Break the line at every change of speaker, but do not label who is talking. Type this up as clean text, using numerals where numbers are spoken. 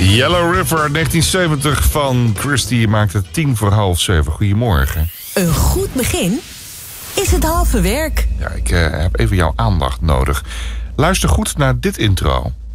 Yellow River 1970 van Christie maakte 6:10. Goedemorgen.
Een goed begin is het halve werk.
Ja, ik heb even jouw aandacht nodig. Luister goed naar dit intro.